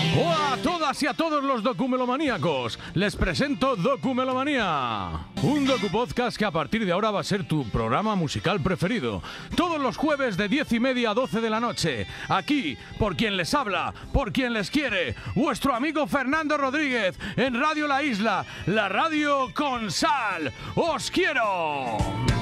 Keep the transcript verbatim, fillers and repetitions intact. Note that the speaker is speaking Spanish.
Hola a todas y a todos los documelomaníacos. Les presento Documelomanía, un docupodcast que a partir de ahora va a ser tu programa musical preferido. Todos los jueves de diez y media a doce de la noche. Aquí, por quien les habla, por quien les quiere, vuestro amigo Fernando Rodríguez en Radio La Isla, la radio con sal. ¡Os quiero!